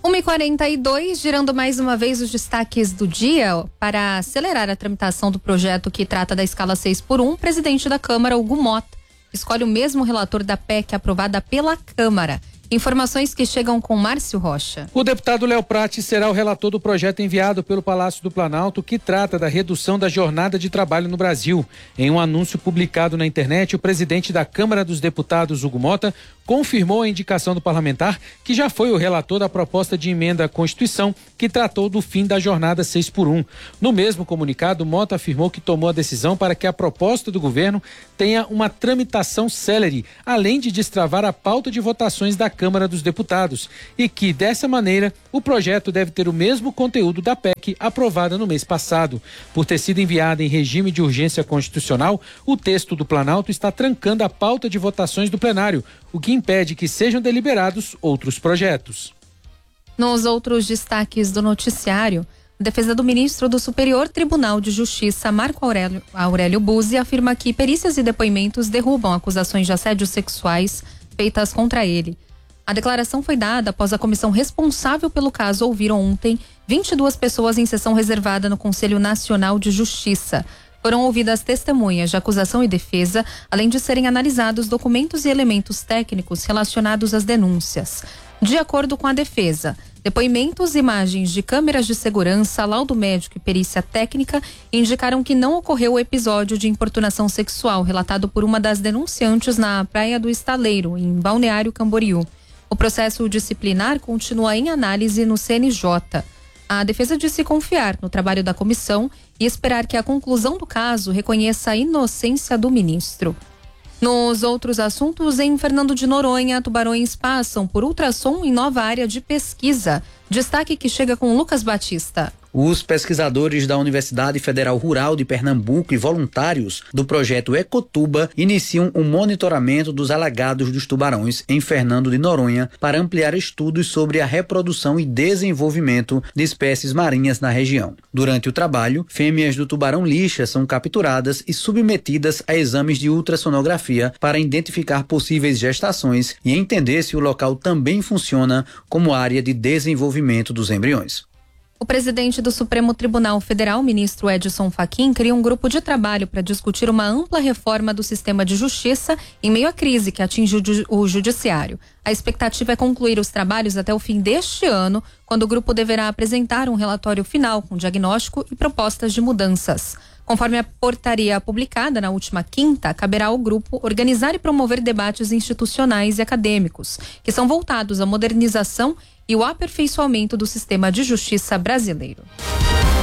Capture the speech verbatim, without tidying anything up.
uma e quarenta e dois, girando mais uma vez os destaques do dia. Para acelerar a tramitação do projeto que trata da escala seis por um, o presidente da Câmara, Hugo Mota, escolhe o mesmo relator da P E C aprovada pela Câmara. Informações que chegam com Márcio Rocha. O deputado Léo Prati será o relator do projeto enviado pelo Palácio do Planalto, que trata da redução da jornada de trabalho no Brasil. Em um anúncio publicado na internet, o presidente da Câmara dos Deputados, Hugo Mota, confirmou a indicação do parlamentar, que já foi o relator da proposta de emenda à Constituição, que tratou do fim da jornada seis por um. No mesmo comunicado, Mota afirmou que tomou a decisão para que a proposta do governo tenha uma tramitação célere, além de destravar a pauta de votações da Câmara dos Deputados, e que, dessa maneira, o projeto deve ter o mesmo conteúdo da P E C aprovada no mês passado. Por ter sido enviada em regime de urgência constitucional, o texto do Planalto está trancando a pauta de votações do plenário, o que impede que sejam deliberados outros projetos. Nos outros destaques do noticiário, a defesa do ministro do Superior Tribunal de Justiça, Marco Aurélio, Aurélio Buzzi, afirma que perícias e depoimentos derrubam acusações de assédios sexuais feitas contra ele. A declaração foi dada após a comissão responsável pelo caso ouvir ontem vinte e duas pessoas em sessão reservada no Conselho Nacional de Justiça. Foram ouvidas testemunhas de acusação e defesa, além de serem analisados documentos e elementos técnicos relacionados às denúncias. De acordo com a defesa, depoimentos, imagens de câmeras de segurança, laudo médico e perícia técnica indicaram que não ocorreu o episódio de importunação sexual relatado por uma das denunciantes na Praia do Estaleiro, em Balneário Camboriú. O processo disciplinar continua em análise no C N J. A defesa disse confiar no trabalho da comissão e esperar que a conclusão do caso reconheça a inocência do ministro. Nos outros assuntos, em Fernando de Noronha, tubarões passam por ultrassom em nova área de pesquisa. Destaque que chega com Lucas Batista. Os pesquisadores da Universidade Federal Rural de Pernambuco e voluntários do projeto Ecotuba iniciam um monitoramento dos alagados dos tubarões em Fernando de Noronha para ampliar estudos sobre a reprodução e desenvolvimento de espécies marinhas na região. Durante o trabalho, fêmeas do tubarão-lixa são capturadas e submetidas a exames de ultrassonografia para identificar possíveis gestações e entender se o local também funciona como área de desenvolvimento dos embriões. O presidente do Supremo Tribunal Federal, ministro Edson Fachin, cria um grupo de trabalho para discutir uma ampla reforma do sistema de justiça em meio à crise que atinge o judiciário. A expectativa é concluir os trabalhos até o fim deste ano, quando o grupo deverá apresentar um relatório final com diagnóstico e propostas de mudanças. Conforme a portaria publicada na última quinta, caberá ao grupo organizar e promover debates institucionais e acadêmicos, que são voltados à modernização e o aperfeiçoamento do sistema de justiça brasileiro.